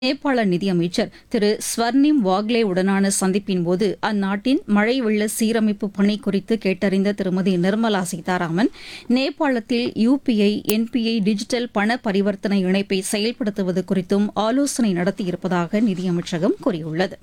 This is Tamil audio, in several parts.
நேபாள நிதியமைச்சர் திரு ஸ்வர்ணிம் வாக்லே உடனான சந்திப்பின் போது அந்நாட்டின் மழை வெள்ள சீரமைப்பு பணி குறித்து கேட்டறிந்த திருமதி நிர்மலா சீதாராமன் நேபாளத்தில் யுபிஐ என்பிஐ டிஜிட்டல் பண பரிவர்த்தனை இணைப்பை செயல்படுத்துவது குறித்தும் ஆலோசனை நடத்தியிருப்பதாக நிதியமைச்சகம் கூறியுள்ளது.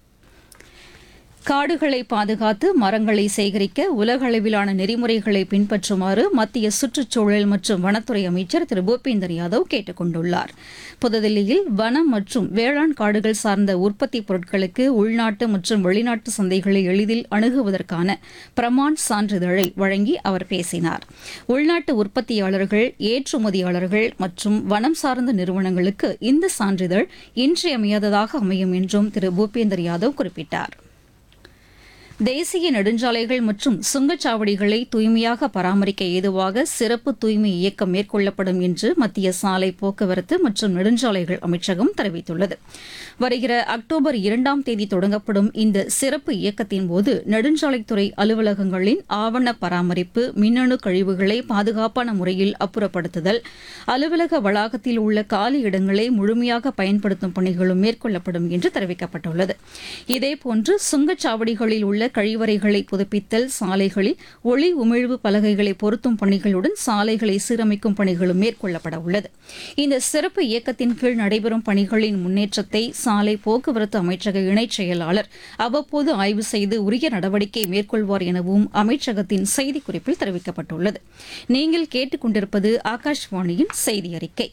காடுகளை பாதுகாத்து மரங்களை சேகரிக்க உலக அளவிலான நெறிமுறைகளை பின்பற்றுமாறு மத்திய சுற்றுச்சூழல் மற்றும் வனத்துறை அமைச்சர் திரு பூபேந்தர் யாதவ் கேட்டுக் கொண்டுள்ளார். புதுதில்லியில் வனம் மற்றும் வேளாண் காடுகள் சார்ந்த உற்பத்தி பொருட்களுக்கு உள்நாட்டு மற்றும் வெளிநாட்டு சந்தைகளை எளிதில் அணுகுவதற்கான பிரமாண் சான்றிதழை வழங்கி அவர் பேசினார். உள்நாட்டு உற்பத்தியாளர்கள், ஏற்றுமதியாளர்கள் மற்றும் வனம் சார்ந்த நிறுவனங்களுக்கு இந்த சான்றிதழ் இன்றியமையாததாக அமையும் என்றும் திரு பூபேந்தர் யாதவ் குறிப்பிட்டார். தேசிய நெடுஞ்சாலைகள் மற்றும் சுங்கச்சாவடிகளை தூய்மையாக பராமரிக்க ஏதுவாக சிறப்பு தூய்மை இயக்கம் மேற்கொள்ளப்படும் என்று மத்திய சாலை போக்குவரத்து மற்றும் நெடுஞ்சாலைகள் அமைச்சகம் தெரிவித்துள்ளது. வருகிற அக்டோபர் 2ஆம் தேதி தொடங்கப்படும் இந்த சிறப்பு இயக்கத்தின்போது நெடுஞ்சாலைத்துறை அலுவலகங்களின் ஆவண பராமரிப்பு, மின்னணு கழிவுகளை பாதுகாப்பான முறையில் அப்புறப்படுத்துதல், அலுவலக வளாகத்தில் உள்ள காலி இடங்களை முழுமையாக பயன்படுத்தும் பணிகளும் மேற்கொள்ளப்படும் என்று தெரிவிக்கப்பட்டுள்ளது. இதேபோன்று சுங்கச்சாவடிகளில் உள்ள கழிவறைகளை புதுப்பித்தல், சாலைகளில் ஒளி உமிழ்வு பலகைகளை பொருத்தும் பணிகளுடன் சாலைகளை சீரமைக்கும் பணிகளும் மேற்கொள்ளப்பட உள்ளது. இந்த சிறப்பு இயக்கத்தின் கீழ் நடைபெறும் பணிகளின் முன்னேற்றத்தை சாலை போக்குவரத்து அமைச்சக இணைச் செயலாளர் அவ்வப்போது ஆய்வு செய்து உரிய நடவடிக்கை மேற்கொள்வார் எனவும் அமைச்சகத்தின் செய்திக்குறிப்பில் தெரிவிக்கப்பட்டுள்ளது. நீங்கள் கேட்டுக் கொண்டிருப்பது ஆகாஷ்வாணியின் செய்தி அறிக்கை.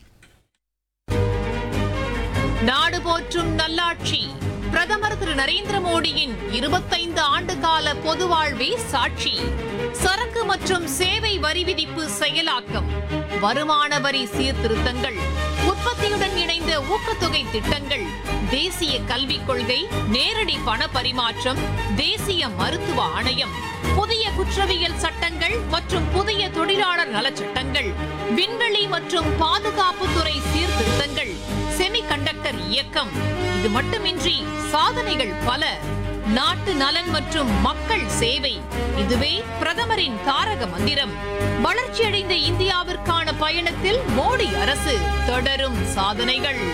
நாடு போற்றும் நல்லாட்சி பிரதமர் திரு நரேந்திர மோடியின் 25 ஆண்டுகால பொது வாழ்வே சாட்சி. சரக்கு மற்றும் சேவை வரி விதிப்பு செயலாக்கம், வருமான வரி சீர்திருத்தங்கள், உற்பத்தியுடன் இணைந்த ஊக்கத்தொகை திட்டங்கள், தேசிய கல்விக் கொள்கை, நேரடி பண பரிமாற்றம், தேசிய மருத்துவ ஆணையம், புதிய குற்றவியல் சட்டங்கள் மற்றும் புதிய தொழிலாளர் நலச்சட்டங்கள், விண்வெளி மற்றும் பாதுகாப்புத்துறை சீர்திருத்தங்கள், செமிகண்டக்டர் இயக்கம். இது மட்டுமின்றி சாதனைகள் பல. நாட்டு நலன் மற்றும் மக்கள் சேவை, இதுவே பிரதமரின் தாரக மந்திரம். வளர்ச்சியடைந்த இந்தியாவிற்கான பயணத்தில் மோடி அரசு, தொடரும் சாதனைகள்.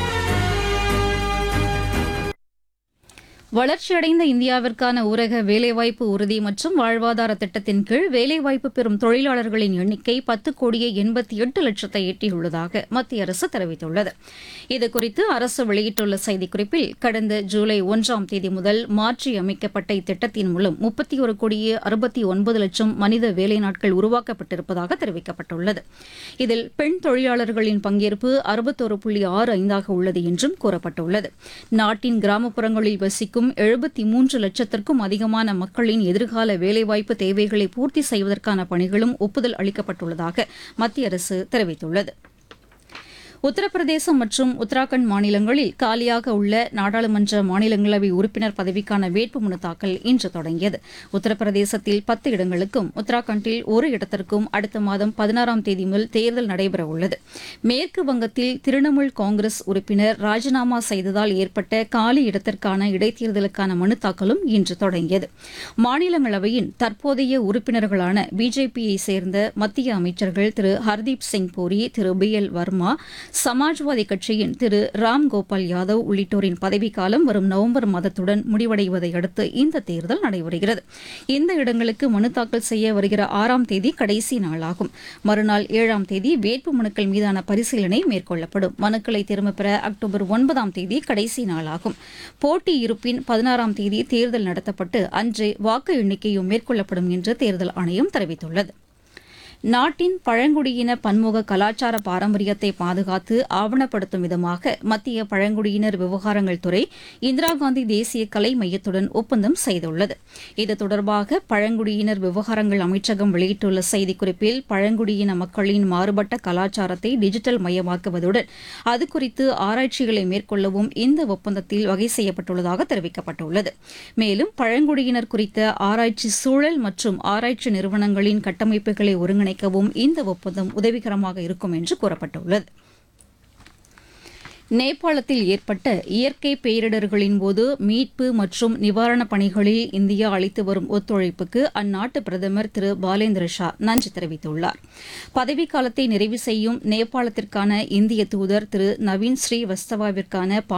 வளர்ச்சியடைந்த இந்தியாவிற்கான ஊரக வேலைவாய்ப்பு உறுதி மற்றும் வாழ்வாதார திட்டத்தின் கீழ் வேலைவாய்ப்பு பெறும் தொழிலாளர்களின் எண்ணிக்கை 10,88,00,000 எட்டியுள்ளதாக மத்திய அரசு தெரிவித்துள்ளது. இதுகுறித்து அரசு வெளியிட்டுள்ள செய்திக்குறிப்பில், கடந்த ஜூலை 1ஆம் தேதி முதல் மாற்றியமைக்கப்பட்ட இத்திட்டத்தின் மூலம் 31,69,00,000 மனித வேலை நாட்கள் உருவாக்கப்பட்டிருப்பதாக தெரிவிக்கப்பட்டுள்ளது. இதில் பெண் தொழிலாளர்களின் பங்கேற்பு 61.65 உள்ளது என்றும் கூறப்பட்டுள்ளது. நாட்டின் கிராமப்புறங்களில் வசிக்கும் 73 லட்சத்திற்கும் அதிகமான மக்களின் எதிர்கால வேலைவாய்ப்பு தேவைகளை பூர்த்தி செய்வதற்கான பணிகளும் ஒப்புதல் அளிக்கப்பட்டுள்ளதாக மத்திய அரசு தெரிவித்துள்ளது. உத்தரப்பிரதேசம் மற்றும் உத்தராகண்ட் மாநிலங்களில் காலியாக உள்ள நாடாளுமன்ற மாநிலங்களவை உறுப்பினர் பதவிக்கான வேட்புமனு தாக்கல் இன்று தொடங்கியது. உத்தரப்பிரதேசத்தில் 10 இடங்களுக்கும் உத்தராகண்டில் ஒரு இடத்திற்கும் அடுத்த மாதம் 16ஆம் தேதி முதல் தேர்தல் நடைபெறவுள்ளது. மேற்கு வங்கத்தில் திரிணாமுல் காங்கிரஸ் உறுப்பினர் ராஜினாமா செய்ததால் ஏற்பட்ட காலி இடத்திற்கான இடைத்தேர்தலுக்கான மனு தாக்கலும் இன்று தொடங்கியது. மாநிலங்களவையின் தற்போதைய உறுப்பினர்களான பிஜேபியை சேர்ந்த மத்திய அமைச்சர்கள் திரு ஹர்தீப் சிங் பூரி, திரு BL வர்மா, சமாஜ்வாதி கட்சியின் திரு ராம் கோபால் யாதவ் உள்ளிட்டோரின் பதவிக்காலம் வரும் நவம்பர் மாதத்துடன் முடிவடைவதை அடுத்து இந்த தேர்தல் நடைபெறுகிறது. இந்த இடங்களுக்கு மனு தாக்கல் செய்ய வருகிற 6ஆம் தேதி கடைசி நாளாகும். மறுநாள் 7ஆம் தேதி வேட்பு மனுக்கள் மீதான பரிசீலனை மேற்கொள்ளப்படும். மனுக்களை திரும்பப் பெற அக்டோபர் 9ஆம் தேதி கடைசி நாளாகும். போட்டி இருப்பின் 16ஆம் தேதி தேர்தல் நடத்தப்பட்டு அன்றே வாக்கு எண்ணிக்கையும் மேற்கொள்ளப்படும் என்று தேர்தல் ஆணையம் தெரிவித்துள்ளது. நாட்டின் பழங்குடியின பன்முக கலாச்சார பாரம்பரியத்தை பாதுகாத்து ஆவணப்படுத்தும் விதமாக மத்திய பழங்குடியினர் விவகாரங்கள் துறை இந்திரா காந்தி தேசிய கலை மையத்துடன் ஒப்பந்தம் செய்துள்ளது. இது தொடர்பாக பழங்குடியினர் விவகாரங்கள் அமைச்சகம் வெளியிட்டுள்ள செய்திக்குறிப்பில், பழங்குடியின மக்களின் மாறுபட்ட கலாச்சாரத்தை டிஜிட்டல் மயமாக்குவதுடன் அது குறித்து ஆராய்ச்சிகளை மேற்கொள்ளவும் இந்த ஒப்பந்தத்தில் வகை செய்யப்பட்டுள்ளதாக தெரிவிக்கப்பட்டுள்ளது. மேலும் பழங்குடியினர் குறித்த ஆராய்ச்சி சூழல் மற்றும் ஆராய்ச்சி நிறுவனங்களின் கட்டமைப்புகளை ஒருங்கிணைக்கவும் இந்த ஒப்பந்தம் உதவிகரமாக இருக்கும் என்று கூறப்பட்டுள்ளது. நேபாளத்தில் ஏற்பட்ட இயற்கை பேரிடர்களின் போது மீட்பு மற்றும் நிவாரணப் பணிகளில் இந்தியா அளித்து வரும் ஒத்துழைப்புக்கு அந்நாட்டு பிரதமர் திரு பாலேந்திர ஷா நன்றி தெரிவித்துள்ளார். பதவிக்காலத்தை நிறைவு செய்யும் நேபாளத்திற்கான இந்திய தூதர் திரு நவீன் ஸ்ரீவஸ்தவாவிற்கான